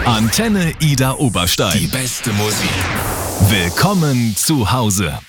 Antenne Ida Oberstein. Die beste Musik. Willkommen zu Hause.